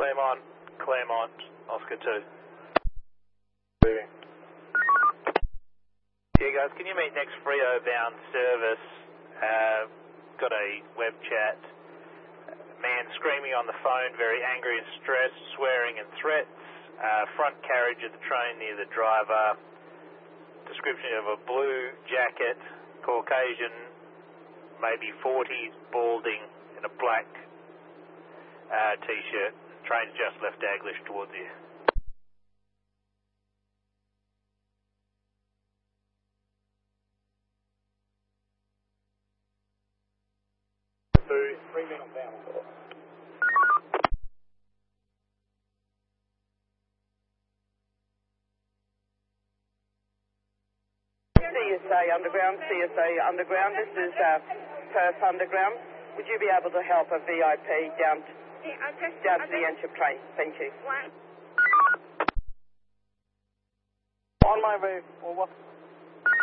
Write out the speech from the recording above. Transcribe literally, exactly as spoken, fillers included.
Claremont, Claremont, Oscar two. Moving. Yeah guys, can you meet next Frio bound service? Uh, got a web chat. Man screaming on the phone, very angry and stressed, swearing and threats. Uh, front carriage of the train near the driver. Description of a blue jacket, Caucasian, maybe forties, balding, in a black uh, t-shirt. Train's just left Daglish towards you. Three men on bound. C S A Underground, C S A Underground, this is uh, Perth Underground. Would you be able to help a V I P down to, Yeah, I just, down I to the just, engine train? Thank you. One. On my way, over.